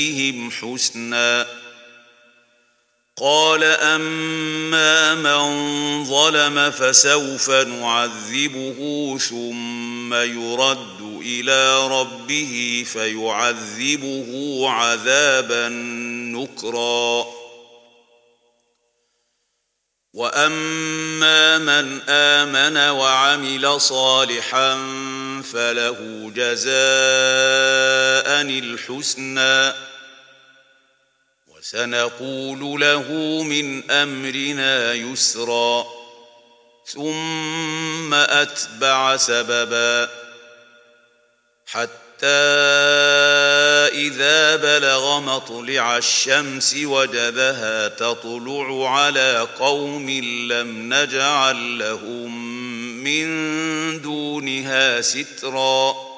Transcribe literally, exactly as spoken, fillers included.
فيهم حسنا. قال أما من ظلم فسوف نعذبه ثم يرد إلى ربه فيعذبه عذابا نكرا. وأما من آمن وعمل صالحا فله جزاء الحسنى وسنقول له من أمرنا يسرا. ثم أتبع سببا حتى إذا بلغ مطلع الشمس وجدها تطلع على قوم لم نجعل لهم من دونها سترا.